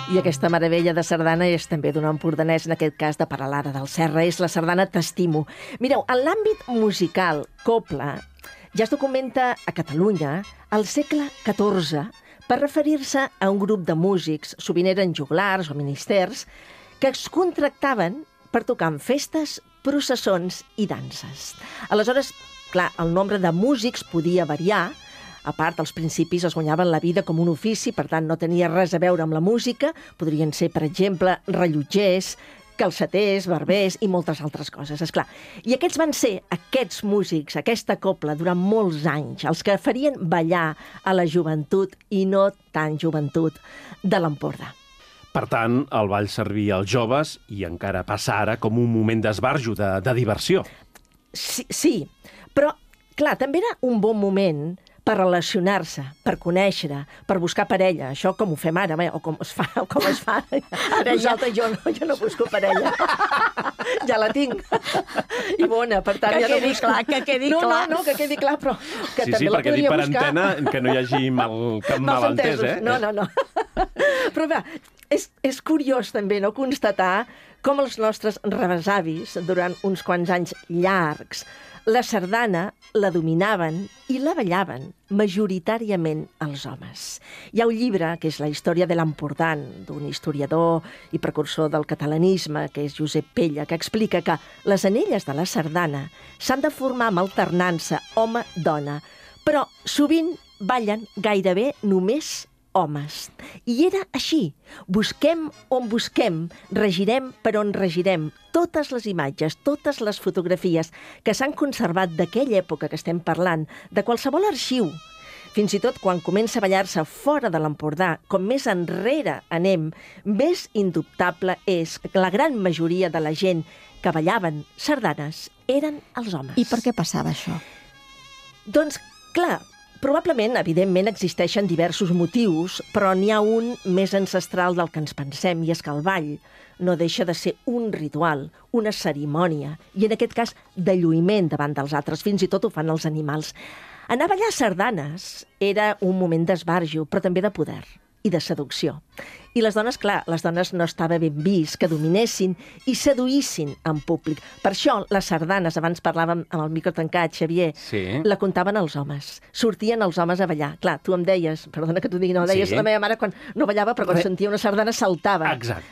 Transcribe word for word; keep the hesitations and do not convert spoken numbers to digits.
I aquesta meravella de sardana és també d'un empordanès, en aquest cas de Peralada del Serra, és la sardana T'estimo. Mireu, en l'àmbit musical, copla, ja es documenta a Catalunya al segle catorze per referir-se a un grup de músics, sovint eren joglars o ministers, que es contractaven per tocar en festes, processons i danses. Aleshores, clar, el nombre de músics podia variar. A part, als principis es guanyaven la vida com un ofici, per tant, no tenia res a veure amb la música. Podrien ser, per exemple, rellotgers, calceters, barbers i moltes altres coses, esclar. I aquests van ser, aquests músics, aquesta copla, durant molts anys, els que farien ballar a la joventut i no tan joventut de l'Empordà. Per tant, el ball servia als joves i encara passa ara com un moment d'esbarjo, de, de diversió. Sí, sí, però, clar, també era un bon moment per relacionar-se, per conèixer, per buscar parella. Això com ho fem ara, o com es fa. O com es fa. Ara Nosaltres, ja... jo, no, jo no busco parella. Ja la tinc. I bona, per tant, que ja no quedi busco. clar, que quedi no, clar. No, no, que quedi clar, però que sí, també sí, la perquè podria dic per buscar. antena que no hi hagi mal, cap malentès, eh? No, no, no. Però bé, és, és curiós també no constatar com els nostres rebesavis, durant uns quants anys llargs, la sardana la dominaven i la ballaven majoritàriament els homes. Hi ha un llibre, que és la història de l'Empordà, d'un historiador i precursor del catalanisme, que és Josep Pella, que explica que les anelles de la sardana s'han de formar amb alternança home-dona, però sovint ballen gairebé només homes. I era així. Busquem on busquem, regirem per on regirem. Totes les imatges, totes les fotografies que s'han conservat d'aquella època que estem parlant, de qualsevol arxiu, fins i tot quan comença a ballar-se fora de l'Empordà, com més enrere anem, més indubtable és que la gran majoria de la gent que ballaven sardanes eren els homes. I per què passava això? Doncs, clar, probablement, evidentment, existeixen diversos motius, però n'hi ha un més ancestral del que ens pensem, i és que el ball no deixa de ser un ritual, una cerimònia, i en aquest cas de lluïment davant dels altres, fins i tot ho fan els animals. Anar a ballar sardanes era un moment d'esbarjo, però també de poder i de seducció. I les dones, clar, les dones no estava ben vist que dominessin i seduïssin en públic. Per això, les sardanes, abans parlàvem amb el micro tancat, Xavier, sí. la contaven els homes. Sortien els homes a ballar. Clar, tu em deies, perdona que t'ho digui, no, deies sí. La meva mare quan no ballava, però quan Re... sentia una sardana saltava. Exacte.